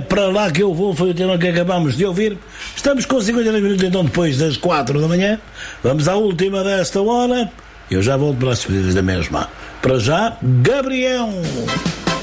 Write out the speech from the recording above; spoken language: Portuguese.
para lá que eu vou, foi o tema que acabamos de ouvir. Estamos com 52 minutos então depois das 4 da manhã. Vamos à última desta hora. Eu já volto para as despedidas da mesma. Para já, Gabriel.